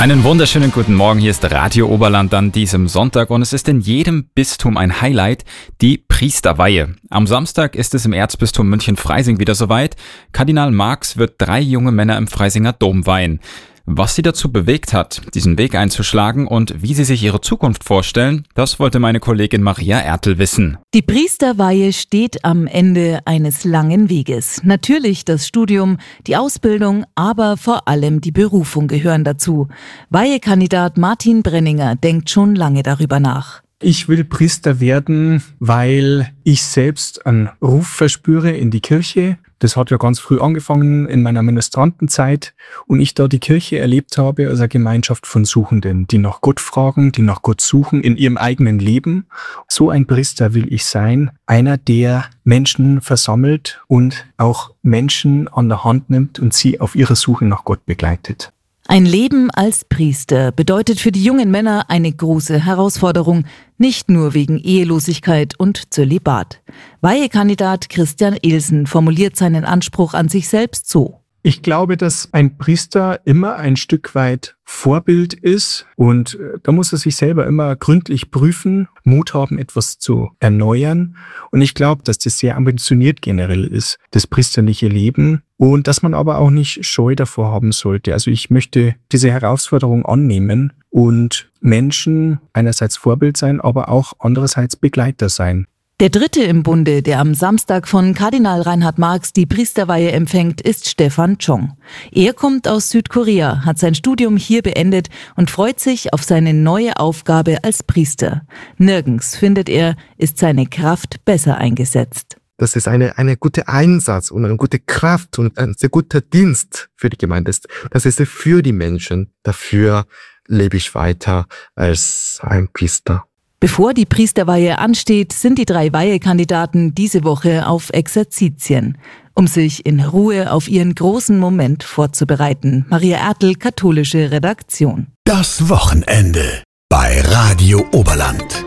Einen wunderschönen guten Morgen, hier ist Radio Oberland an diesem Sonntag und es ist in jedem Bistum ein Highlight, die Priesterweihe. Am Samstag ist es im Erzbistum München-Freising wieder soweit. Kardinal Marx wird 3 junge Männer im Freisinger Dom weihen. Was sie dazu bewegt hat, diesen Weg einzuschlagen und wie sie sich ihre Zukunft vorstellen, das wollte meine Kollegin Maria Ertl wissen. Die Priesterweihe steht am Ende eines langen Weges. Natürlich das Studium, die Ausbildung, aber vor allem die Berufung gehören dazu. Weihekandidat Martin Brenninger denkt schon lange darüber nach. Ich will Priester werden, weil ich selbst einen Ruf verspüre in die Kirche. Das hat ja ganz früh angefangen in meiner Ministrantenzeit und ich da die Kirche erlebt habe als eine Gemeinschaft von Suchenden, die nach Gott fragen, die nach Gott suchen in ihrem eigenen Leben. So ein Priester will ich sein, einer, der Menschen versammelt und auch Menschen an der Hand nimmt und sie auf ihrer Suche nach Gott begleitet. Ein Leben als Priester bedeutet für die jungen Männer eine große Herausforderung, nicht nur wegen Ehelosigkeit und Zölibat. Weihekandidat Christian Ilsen formuliert seinen Anspruch an sich selbst so. Ich glaube, dass ein Priester immer ein Stück weit Vorbild ist und da muss er sich selber immer gründlich prüfen, Mut haben, etwas zu erneuern. Und ich glaube, dass das sehr ambitioniert generell ist, das priesterliche Leben, und dass man aber auch nicht Scheu davor haben sollte. Also ich möchte diese Herausforderung annehmen und Menschen einerseits Vorbild sein, aber auch andererseits Begleiter sein. Der dritte im Bunde, der am Samstag von Kardinal Reinhard Marx die Priesterweihe empfängt, ist Stefan Chong. Er kommt aus Südkorea, hat sein Studium hier beendet und freut sich auf seine neue Aufgabe als Priester. Nirgends, findet er, ist seine Kraft besser eingesetzt. Das ist eine gute Einsatz und eine gute Kraft und ein sehr guter Dienst für die Gemeinde ist. Das ist für die Menschen. Dafür lebe ich weiter als ein Priester. Bevor die Priesterweihe ansteht, sind die 3 Weihekandidaten diese Woche auf Exerzitien, um sich in Ruhe auf ihren großen Moment vorzubereiten. Maria Ertl, katholische Redaktion. Das Wochenende bei Radio Oberland.